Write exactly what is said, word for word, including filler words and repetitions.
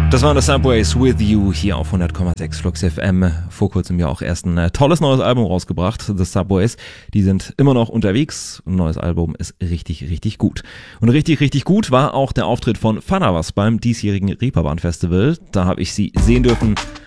Das waren The Subways with You hier auf hundert Komma sechs Flux F M. Vor kurzem ja auch erst ein äh, tolles neues Album rausgebracht, The Subways. Die sind immer noch unterwegs. Ein neues Album ist richtig, richtig gut. Und richtig, richtig gut war auch der Auftritt von Fanawas beim diesjährigen Reeperbahn Festival. Da habe ich sie sehen dürfen